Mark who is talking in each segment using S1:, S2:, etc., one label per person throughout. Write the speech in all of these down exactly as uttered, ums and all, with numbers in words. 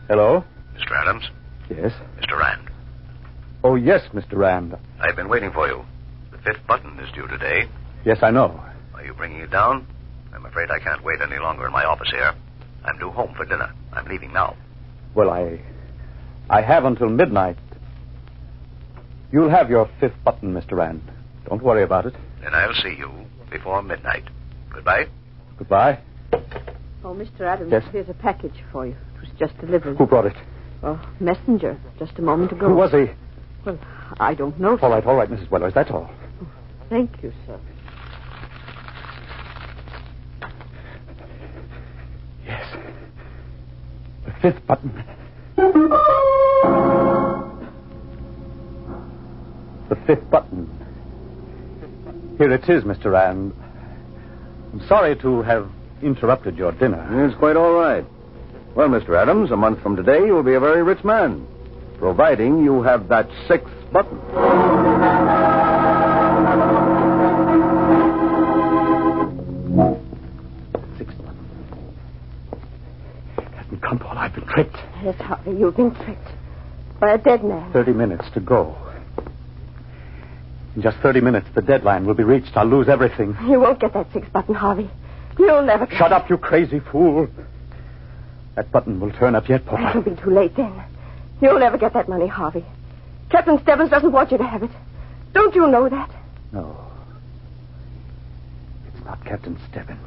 S1: Hello?
S2: Mister Adams?
S1: Yes?
S2: Mister Rand.
S1: Oh, yes, Mister Rand.
S2: I've been waiting for you. The fifth button is due today.
S1: Yes, I know.
S2: Are you bringing it down? I'm afraid I can't wait any longer in my office here. I'm due home for dinner. I'm leaving now.
S1: Well, I... I have until midnight. You'll have your fifth button, Mister Rand. Don't worry about it.
S2: Then I'll see you before midnight. Goodbye.
S1: Goodbye.
S3: Oh, Mister Adams,
S1: Yes?
S3: here's a package for you. It was just delivered.
S1: Who brought it?
S3: Oh, messenger, just a moment ago.
S1: Who was he?
S3: Well, I don't know.
S1: All right, all right, Missus Wellers, that's all.
S3: Thank you, sir.
S1: Yes. The fifth button. The fifth button. Here it is, Mister Rand. I'm sorry to have interrupted your dinner.
S4: It's quite all right. Well, Mister Adams, a month from today, you'll be a very rich man, providing you have that sixth button.
S1: Sixth button. It hasn't come, Paul. I've been tricked.
S3: Yes, Harvey, you've been tricked by a dead man.
S1: Thirty minutes to go. In just thirty minutes, the deadline will be reached. I'll lose everything.
S3: You won't get that sixth button, Harvey. You'll never get
S1: Shut up, you crazy fool. That button will turn up yet, Paula.
S3: It'll be too late then. You'll never get that money, Harvey. Captain Stebbins doesn't want you to have it. Don't you know that?
S1: No. It's not Captain Stebbins.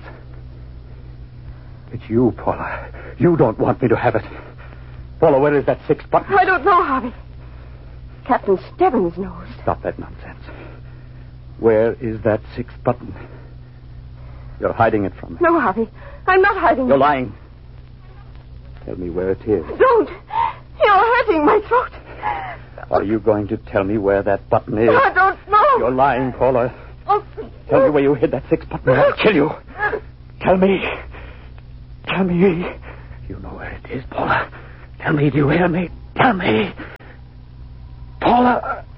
S1: It's you, Paula. You don't want me to have it. Paula, where is that sixth button?
S3: I don't know, Harvey. Captain Stebbins knows.
S1: Stop that nonsense. Where is that sixth button? You're hiding it from me.
S3: No, Harvey. I'm not hiding
S1: You're
S3: it.
S1: lying. Tell me where it is.
S3: Don't. You're hurting my throat.
S1: Are you going to tell me where that button is?
S3: I don't know.
S1: You're lying, Paula.
S3: Oh.
S1: Tell me where you hid that sixth button, or I'll kill you. Tell me. Tell me. You know where it is, Paula. Tell me, do you hear me? Tell me. Paula.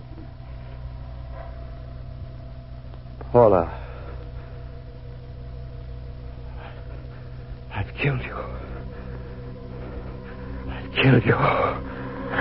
S1: Paula. I've killed you. I've killed you.